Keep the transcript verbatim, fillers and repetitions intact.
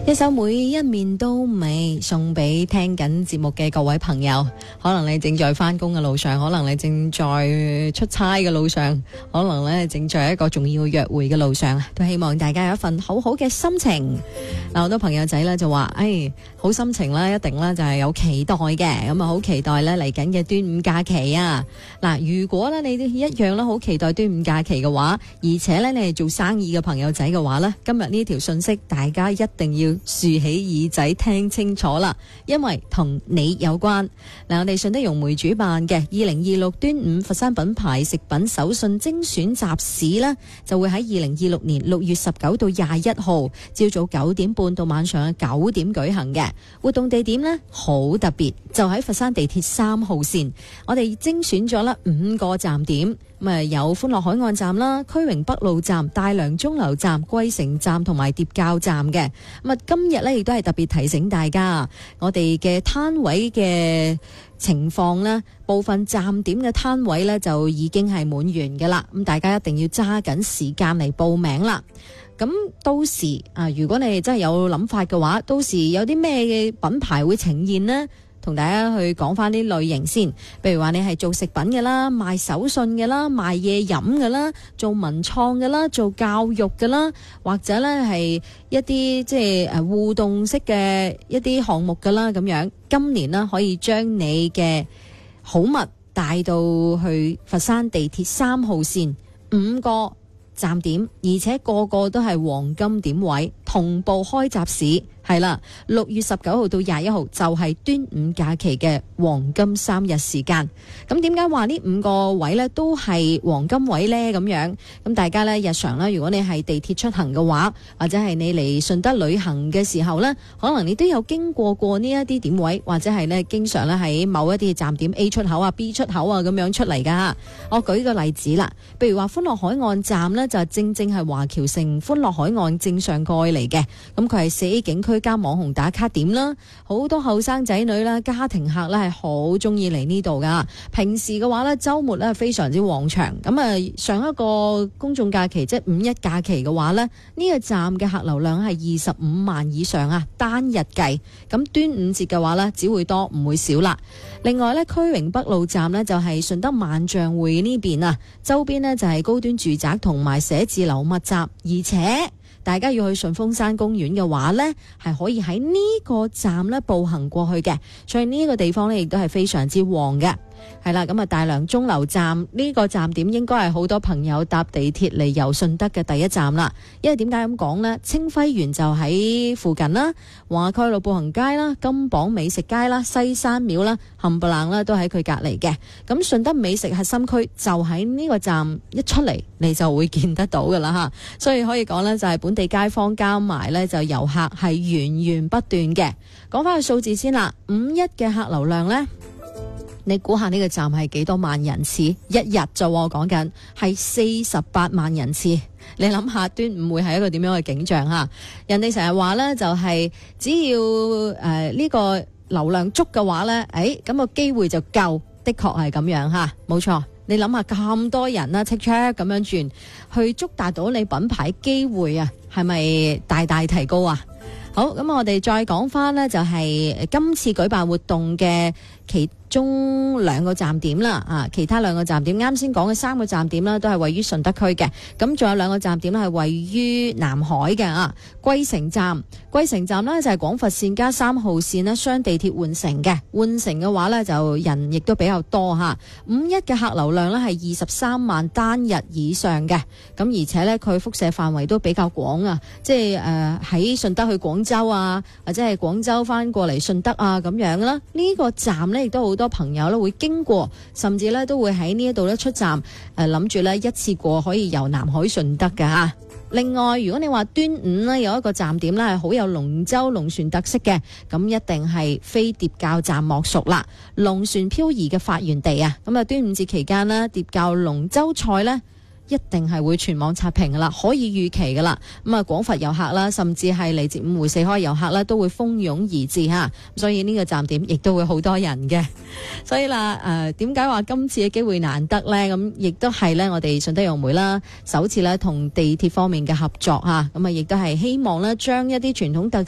一首每一面都美，送俾聽緊節目嘅各位朋友。可能你正在返工嘅路上，可能你正在出差嘅路上，可能咧正在一個重要約會嘅路上，都希望大家有一份好好嘅心情。嗱，好多朋友仔咧就話，誒，好心情啦，一定咧就係有期待嘅，咁啊好期待咧嚟緊嘅端午假期啊！嗱，如果咧你都一樣咧好期待端午假期嘅話，而且咧你係做生意嘅朋友仔嘅話咧，今日呢條信息大家一定要豎起耳仔聽清楚啦，因為同你有關。嗱，我哋順德融媒主辦嘅二零二六端午佛山品牌食品手信精選集市呢，就會喺二零二六年六月十九到廿一號朝早九點半到晚上九點舉行嘅。活動地點呢，好特別，就喺佛山地鐵三號線，我哋精選咗啦五個站點。咁啊，有歡樂海岸站啦、區榮北路站、大良鐘樓站、桂城站同埋疊滘站嘅。咁啊，今日呢亦都係特別提醒大家，我哋嘅攤位嘅情況呢，部分站點嘅攤位呢就已經係滿員嘅啦。咁大家一定要揸緊時間嚟報名啦。咁到時啊，如果你哋真係有諗法嘅話，到時有啲咩嘅品牌會呈現呢？同大家去講翻啲類型先，譬如話你係做食品嘅啦，賣手信嘅啦，賣嘢飲嘅啦，做文創嘅啦，做教育嘅啦，或者呢係一啲即係誒互動式嘅一啲項目嘅啦，咁樣今年呢可以將你嘅好物帶到去佛山地鐵三號線五個站點，而且個個都係黃金點位，同步開集市。係啦，六月十九號到廿一號就係端午假期嘅黃金三日時間。咁點解話呢五個位呢都係黃金位呢？咁樣咁大家呢日常呢，如果你係地鐵出行嘅話，或者係你嚟順德旅行嘅時候呢，可能你都有經過過呢一啲點位，或者係呢經常呢喺某一啲站點 A 出口啊、B 出口啊咁樣出嚟噶。我舉個例子啦，譬如話歡樂海岸站呢，就正正係華僑城歡樂海岸正上蓋嚟嘅，咁佢係四 A 景區加網紅打卡點啦，好多後生仔女啦、家庭客咧係好中意嚟呢度噶。平時嘅話咧，周末咧非常之旺場。咁啊，上一個公眾假期即係五一假期嘅話咧，呢個站嘅客流量係二十五萬以上啊，單日計。咁端午節嘅話咧，只會多唔會少啦。另外咧，區榮北路站咧就係順德萬象匯呢邊啊，周邊咧就係高端住宅同埋寫字樓密集，而且大家要去順峰山公園嘅話呢，係可以喺呢個站呢步行過去嘅，所以呢個地方呢亦都係非常之旺嘅。係啦，咁啊大良鐘樓站呢個站點應該係好多朋友搭地鐵嚟遊順德嘅第一站啦。因為點解咁講呢？清輝園就喺附近啦，華蓋路步行街啦、金榜美食街啦、西山廟啦、冚唪唥啦都喺佢隔離嘅。咁順德美食核心區就喺呢個站一出嚟，你就會見得到噶啦吓。所以可以講呢，就係本地街坊加埋呢，就遊客係源源不斷嘅。講翻個數字先啦，五一嘅客流量呢，你估下呢個站係幾多萬人次？一日就我講緊係四十八萬人次。你諗下端午會係一個點樣嘅景象吓？人哋成日話呢，就係只要誒呢、呃這個流量足嘅話呢，誒咁個機會就夠，的確係咁樣吓，冇錯。你諗下咁多人啦，check check 咁樣轉去觸達到你品牌機會啊，係咪大大提高啊？好，咁我哋再講翻呢，就係今次舉辦活動嘅其中兩個站點啦，啊，其他兩個站點啱先講嘅三個站點啦，都係位於順德區嘅。咁仲有兩個站點咧係位於南海嘅啊，桂城站，桂城站呢就係廣佛線加三號線呢雙地鐵換乘嘅，換乘嘅話呢，就人亦都比較多吓。五一嘅客流量呢係二十三萬單日以上嘅，咁而且呢，佢輻射範圍都比較廣啊，即係誒喺順德去廣州啊，或者係廣州翻過嚟順德啊咁樣啦。呢、這個站呢亦都好多朋友咧會經過，甚至咧都會喺呢一度咧出站，誒諗住咧一次過可以遊南海順德嘅吓。另外，如果你話端午呢有一個站點咧係好有龍舟龍船特色嘅，咁一定係非疊滘站莫屬啦。龍船漂移嘅發源地啊，咁啊端午節期間呢，疊滘龍舟賽呢一定係會全網刷屏噶啦，可以預期噶啦。咁啊，廣佛遊客啦，甚至係嚟自五湖四海遊客啦，都會蜂擁而至吓。所以呢個站點亦都會好多人嘅。所以啦，誒，點解話今次嘅機會難得呢？咁亦都係呢，我哋順德融媒啦，首次呢同地鐵方面嘅合作吓，咁啊，亦都係希望呢將一啲傳統特